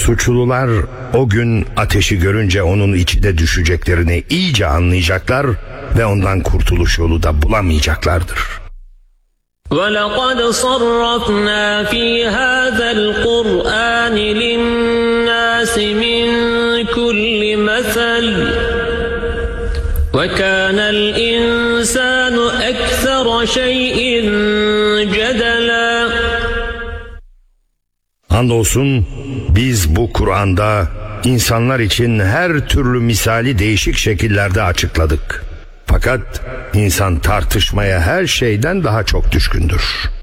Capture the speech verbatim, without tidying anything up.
Suçlular o gün ateşi görünce onun içine düşeceklerini iyice anlayacaklar ve ondan kurtuluş yolu da bulamayacaklardır. وَلَقَدْ صَرَّفْنَا فِي هَذَا الْقُرْآنِ لِلنَّاسِ مِنْ كُلِّ مَثَلٍ وَكَانَ الْإِنْسَانُ أَكْثَرَ شَيْءٍ جَدَلًا. Andolsun biz bu Kur'an'da insanlar için her türlü misali değişik şekillerde açıkladık. Fakat insan tartışmaya her şeyden daha çok düşkündür.